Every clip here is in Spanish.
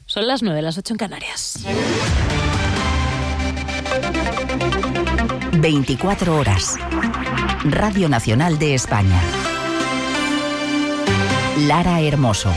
Son las 9, las 8 en Canarias. 24 horas. Radio Nacional de España. Lara Hermoso.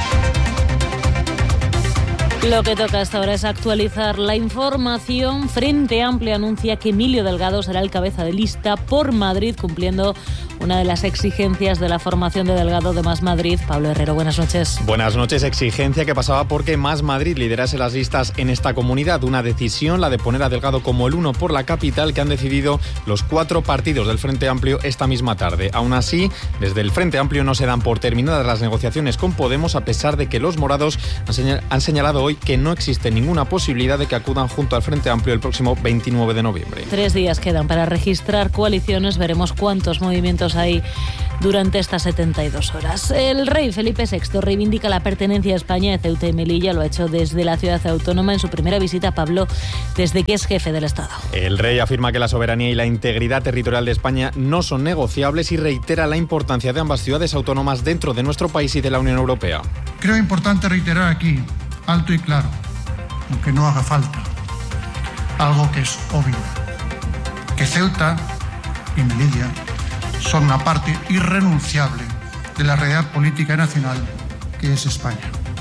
Lo que toca hasta ahora es actualizar la información. Frente Amplio anuncia que Emilio Delgado será el cabeza de lista por Madrid, cumpliendo una de las exigencias de la formación de Delgado de Más Madrid. Pablo Herrero, buenas noches. Buenas noches. Exigencia que pasaba porque Más Madrid liderase las listas en esta comunidad. Una decisión, la de poner a Delgado como el uno por la capital, que han decidido los 4 partidos del Frente Amplio esta misma tarde. Aún así, desde el Frente Amplio no se dan por terminadas las negociaciones con Podemos, a pesar de que los morados han señalado hoy que no existe ninguna posibilidad de que acudan junto al Frente Amplio el próximo 29 de noviembre. 3 días quedan para registrar coaliciones. Veremos cuántos movimientos hay durante estas 72 horas. El rey Felipe VI reivindica la pertenencia a España de Ceuta y Melilla. Lo ha hecho desde la ciudad autónoma en su primera visita, Pablo, desde que es jefe del Estado. El rey afirma que la soberanía y la integridad territorial de España no son negociables y reitera la importancia de ambas ciudades autónomas dentro de nuestro país y de la Unión Europea. Creo importante reiterar aquí, alto y claro, aunque no haga falta, algo que es obvio, que Ceuta y Melilla son una parte irrenunciable de la realidad política nacional que es España.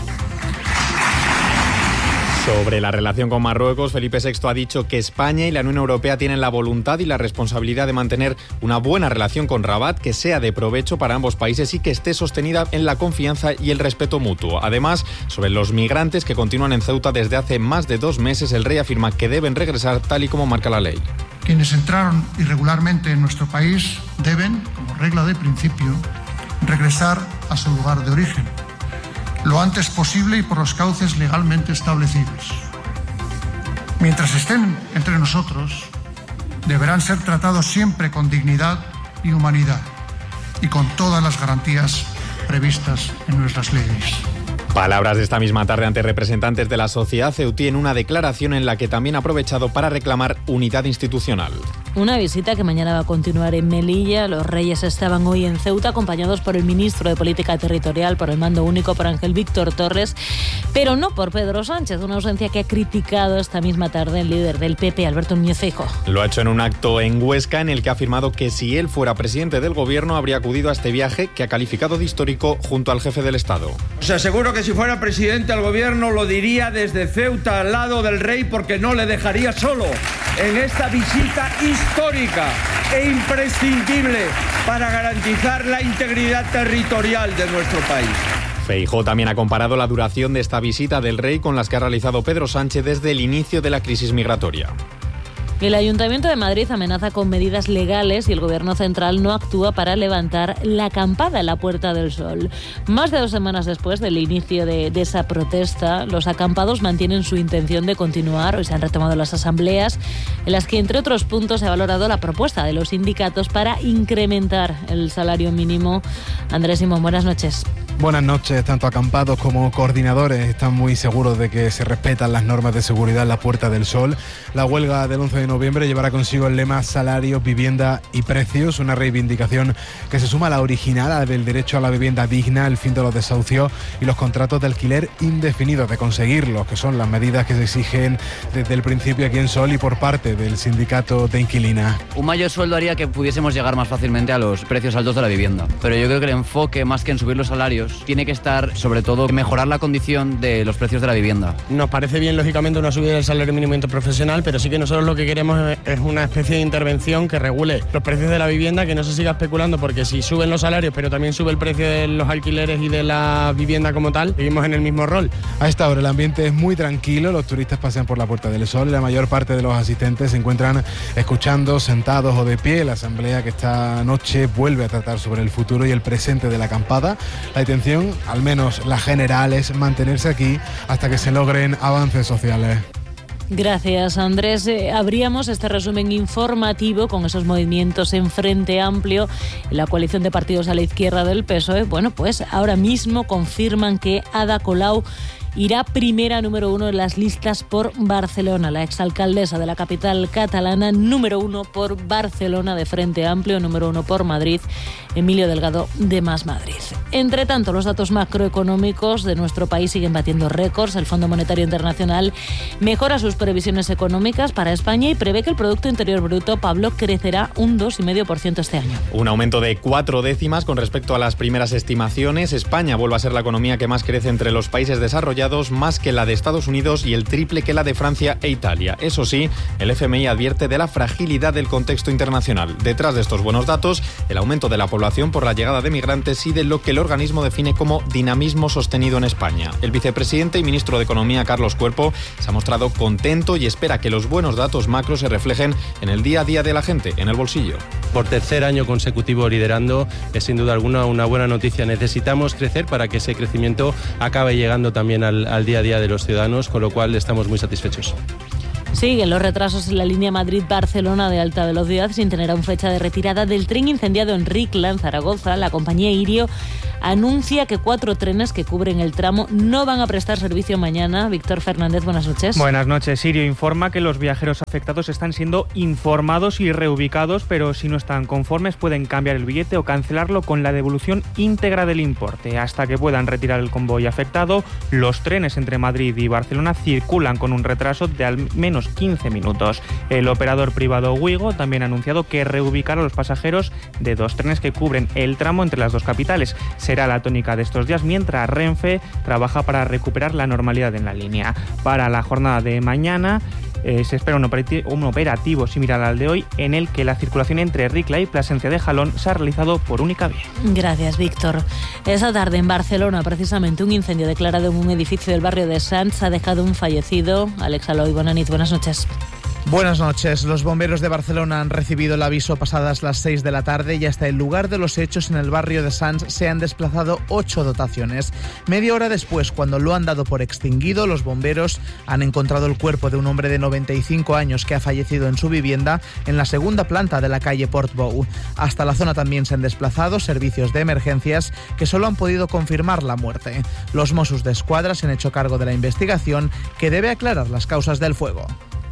Sobre la relación con Marruecos, Felipe VI ha dicho que España y la Unión Europea tienen la voluntad y la responsabilidad de mantener una buena relación con Rabat, que sea de provecho para ambos países y que esté sostenida en la confianza y el respeto mutuo. Además, sobre los migrantes que continúan en Ceuta desde hace más de 2 meses, el rey afirma que deben regresar tal y como marca la ley. Quienes entraron irregularmente en nuestro país deben, como regla de principio, regresar a su lugar de origen lo antes posible y por los cauces legalmente establecidos. Mientras estén entre nosotros, deberán ser tratados siempre con dignidad y humanidad y con todas las garantías previstas en nuestras leyes. Palabras de esta misma tarde ante representantes de la sociedad ceutí en una declaración en la que también ha aprovechado para reclamar unidad institucional. Una visita que mañana va a continuar en Melilla. Los reyes estaban hoy en Ceuta acompañados por el ministro de Política Territorial, por el mando único, por Ángel Víctor Torres, pero no por Pedro Sánchez, una ausencia que ha criticado esta misma tarde el líder del PP, Alberto Núñez Feijóo. Lo ha hecho en un acto en Huesca en el que ha afirmado que si él fuera presidente del gobierno habría acudido a este viaje que ha calificado de histórico junto al jefe del Estado. Os aseguro que si fuera presidente del gobierno lo diría desde Ceuta al lado del rey, porque no le dejaría solo en esta visita histórica e imprescindible para garantizar la integridad territorial de nuestro país. Feijóo también ha comparado la duración de esta visita del rey con las que ha realizado Pedro Sánchez desde el inicio de la crisis migratoria. El Ayuntamiento de Madrid amenaza con medidas legales y el Gobierno central no actúa para levantar la acampada en la Puerta del Sol. Más de 2 semanas después del inicio de esa protesta, los acampados mantienen su intención de continuar. Hoy se han retomado las asambleas en las que, entre otros puntos, se ha valorado la propuesta de los sindicatos para incrementar el salario mínimo. Andrés Simón, buenas noches. Buenas noches. Tanto acampados como coordinadores están muy seguros de que se respetan las normas de seguridad en la Puerta del Sol. La huelga del 11 de noviembre llevará consigo el lema salarios, vivienda y precios, una reivindicación que se suma a la original, a la del derecho a la vivienda digna, el fin de los desahucios y los contratos de alquiler indefinidos. De conseguirlos, que son las medidas que se exigen desde el principio aquí en Sol y por parte del sindicato de inquilinas. Un mayor sueldo haría que pudiésemos llegar más fácilmente a los precios altos de la vivienda, pero yo creo que el enfoque, más que en subir los salarios, tiene que estar sobre todo en mejorar la condición de los precios de la vivienda. Nos parece bien, lógicamente, una subida del salario mínimo interprofesional, pero sí que nosotros lo que queremos es una especie de intervención que regule los precios de la vivienda, que no se siga especulando, porque si suben los salarios pero también sube el precio de los alquileres y de la vivienda como tal, seguimos en el mismo rol. A esta hora el ambiente es muy tranquilo, los turistas pasean por la Puerta del Sol y la mayor parte de los asistentes se encuentran escuchando, sentados o de pie, la asamblea que esta noche vuelve a tratar sobre el futuro y el presente de la acampada. La intención, al menos la general, es mantenerse aquí hasta que se logren avances sociales. Gracias, Andrés. Abríamos este resumen informativo con esos movimientos en Frente Amplio, en la coalición de partidos a la izquierda del PSOE. Bueno, pues ahora mismo confirman que Ada Colau irá primera número 1 en las listas por Barcelona. La exalcaldesa de la capital catalana, número 1 por Barcelona de Frente Amplio, número 1 por Madrid, Emilio Delgado de Más Madrid. Entre tanto, los datos macroeconómicos de nuestro país siguen batiendo récords. El Fondo Monetario Internacional mejora sus previsiones económicas para España y prevé que el Producto Interior Bruto, Pablo, crecerá un 2,5% este año. Un aumento de 4 décimas con respecto a las primeras estimaciones. España vuelve a ser la economía que más crece entre los países desarrollados, más que la de Estados Unidos y el triple que la de Francia e Italia. Eso sí, el FMI advierte de la fragilidad del contexto internacional. Detrás de estos buenos datos, el aumento de la población por la llegada de migrantes y de lo que el organismo define como dinamismo sostenido en España. El vicepresidente y ministro de Economía, Carlos Cuerpo, se ha mostrado contento y espera que los buenos datos macro se reflejen en el día a día de la gente, en el bolsillo. Por tercer año consecutivo liderando, es sin duda alguna una buena noticia. Necesitamos crecer para que ese crecimiento acabe llegando también al día a día de los ciudadanos, con lo cual estamos muy satisfechos. Siguen los retrasos en la línea Madrid-Barcelona de alta velocidad sin tener aún fecha de retirada del tren incendiado en Ricla, en Zaragoza. La compañía Irio anuncia que 4 trenes que cubren el tramo no van a prestar servicio mañana. Víctor Fernández, buenas noches. Buenas noches. Irio informa que los viajeros afectados están siendo informados y reubicados, pero si no están conformes pueden cambiar el billete o cancelarlo con la devolución íntegra del importe. Hasta que puedan retirar el convoy afectado, los trenes entre Madrid y Barcelona circulan con un retraso de al menos 15 minutos. El operador privado Ouigo también ha anunciado que reubicará a los pasajeros de 2 trenes que cubren el tramo entre las dos capitales. Será la tónica de estos días, mientras Renfe trabaja para recuperar la normalidad en la línea. Para la jornada de mañana se espera un operativo similar al de hoy, en el que la circulación entre Ricla y Plasencia de Jalón se ha realizado por única vía. Gracias, Víctor. Esa tarde en Barcelona, precisamente, un incendio declarado en un edificio del barrio de Sants ha dejado un fallecido. Alex Aloy, buenas noches. Buenas noches. Los bomberos de Barcelona han recibido el aviso pasadas las 6 de la tarde y hasta el lugar de los hechos en el barrio de Sants se han desplazado 8 dotaciones. Media hora después, cuando lo han dado por extinguido, los bomberos han encontrado el cuerpo de un hombre de 95 años que ha fallecido en su vivienda en la segunda planta de la calle Portbou. Hasta la zona también se han desplazado servicios de emergencias que solo han podido confirmar la muerte. Los Mossos d'Esquadra se han hecho cargo de la investigación que debe aclarar las causas del fuego.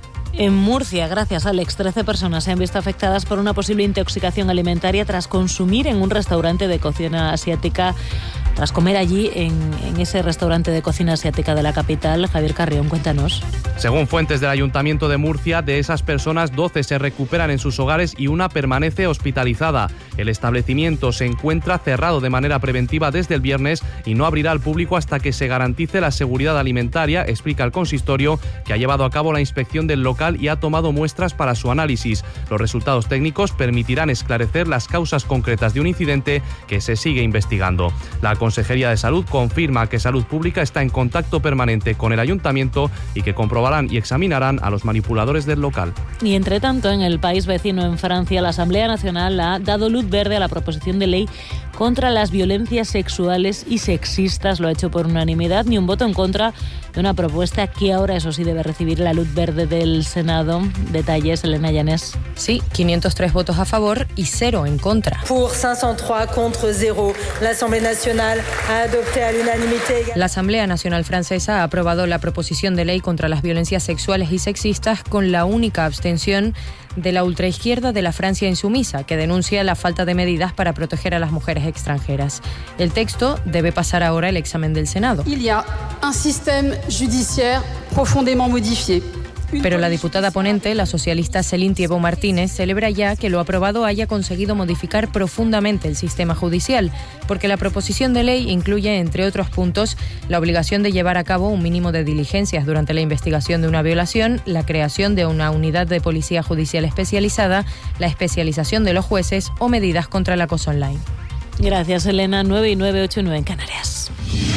En Murcia, gracias Alex, 13 personas se han visto afectadas por una posible intoxicación alimentaria tras consumir en un restaurante de cocina asiática, tras comer allí en ese restaurante de cocina asiática de la capital. Javier Carrión, cuéntanos. Según fuentes del Ayuntamiento de Murcia, de esas personas 12 se recuperan en sus hogares y una permanece hospitalizada. El establecimiento se encuentra cerrado de manera preventiva desde el viernes y no abrirá al público hasta que se garantice la seguridad alimentaria, explica el consistorio, que ha llevado a cabo la inspección del local y ha tomado muestras para su análisis. Los resultados técnicos permitirán esclarecer las causas concretas de un incidente que se sigue investigando. La Consejería de Salud confirma que Salud Pública está en contacto permanente con el Ayuntamiento y que comprobarán y examinarán a los manipuladores del local. Y entre tanto, en el país vecino, en Francia, la Asamblea Nacional ha dado luz verde a la proposición de ley contra las violencias sexuales y sexistas. Lo ha hecho por unanimidad, ni un voto en contra de una propuesta que ahora, eso sí, debe recibir la luz verde del Senado. Detalles, Elena Llanés. Sí, 503 votos a favor y 0 en contra. Pour 503 contre 0, la Asamblea Nacional ha adopté a l'unanimité. La Asamblea Nacional Francesa ha aprobado la proposición de ley contra las violencias sexuales y sexistas con la única abstención de la ultraizquierda de la Francia insumisa, que denuncia la falta de medidas para proteger a las mujeres extranjeras. El texto debe pasar ahora el examen del Senado. Il y a un système judiciaire profondément modifié. Pero la diputada ponente, la socialista Céline Thibault Martínez, celebra ya que lo aprobado haya conseguido modificar profundamente el sistema judicial, porque la proposición de ley incluye, entre otros puntos, la obligación de llevar a cabo un mínimo de diligencias durante la investigación de una violación, la creación de una unidad de policía judicial especializada, la especialización de los jueces o medidas contra el acoso online. Gracias, Elena. 9 y 9, 8 y 9 en Canarias.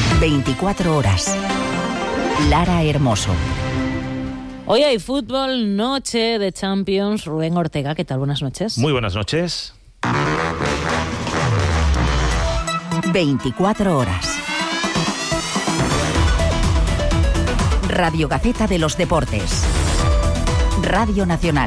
24 horas. Lara Hermoso. Hoy hay fútbol, noche de Champions. Rubén Ortega, ¿qué tal? Buenas noches. Muy buenas noches. 24 horas. Radio Gaceta de los Deportes. Radio Nacional.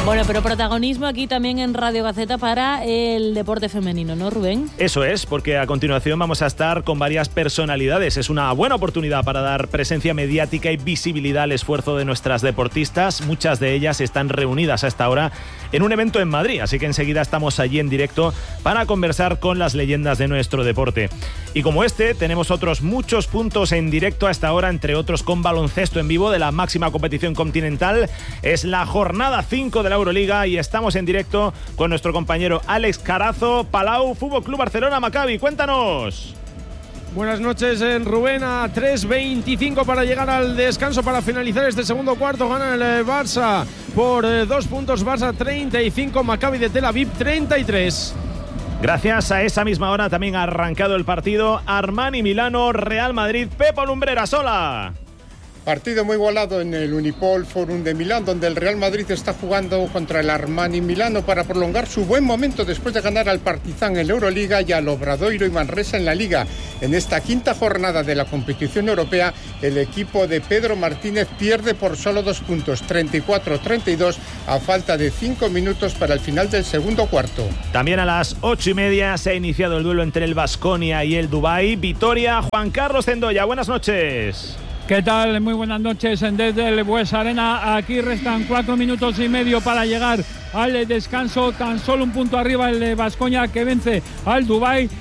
Bueno, pero protagonismo aquí también en Radio Gaceta para el deporte femenino, ¿no, Rubén? Eso es, porque a continuación vamos a estar con varias personalidades. Es una buena oportunidad para dar presencia mediática y visibilidad al esfuerzo de nuestras deportistas. Muchas de ellas están reunidas a esta hora en un evento en Madrid, así que enseguida estamos allí en directo para conversar con las leyendas de nuestro deporte. Y como este, tenemos otros muchos puntos en directo a esta hora, entre otros con baloncesto en vivo de la máxima competición continental. Es la jornada 5 de la Euroliga y estamos en directo con nuestro compañero Alex Carazo. Palau, Fútbol Club Barcelona, Maccabi, cuéntanos. Buenas noches, Rubén. A 3:25 para llegar al descanso, para finalizar este segundo cuarto. Gana el Barça por 2 puntos. Barça 35, Maccabi de Tel Aviv 33. Gracias a esa misma hora también ha arrancado el partido Armani Milano, Real Madrid. Pepo Lumbreras, hola. Partido muy volado en el Unipol Forum de Milán, donde el Real Madrid está jugando contra el Armani Milano para prolongar su buen momento después de ganar al Partizan en la Euroliga y al Obradoiro y Manresa en la Liga. En esta quinta jornada de la competición europea, el equipo de Pedro Martínez pierde por solo 2 puntos, 34-32, a falta de 5 minutos para el final del segundo cuarto. También a las 8:30 se ha iniciado el duelo entre el Baskonia y el Dubái. Vitoria, Juan Carlos Zendoya, buenas noches. ¿Qué tal? Muy buenas noches desde el Bues Arena. Aquí restan 4 minutos y medio para llegar al descanso. Tan solo un punto arriba el Baskonia, que vence al Dubái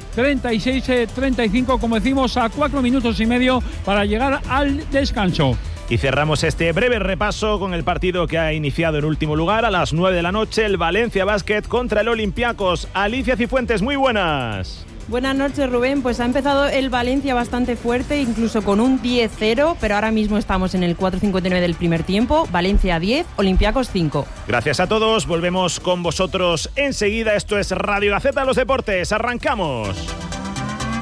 36-35, como decimos, a 4 minutos y medio para llegar al descanso. Y cerramos este breve repaso con el partido que ha iniciado en último lugar a las 9 de la noche, el Valencia Basket contra el Olympiacos. Alicia Cifuentes, muy buenas. Buenas noches, Rubén. Pues ha empezado el Valencia bastante fuerte, incluso con un 10-0, pero ahora mismo estamos en el 4:59 del primer tiempo. Valencia 10, Olympiacos 5. Gracias a todos, volvemos con vosotros enseguida. Esto es Radio Gaceta, los deportes. ¡Arrancamos!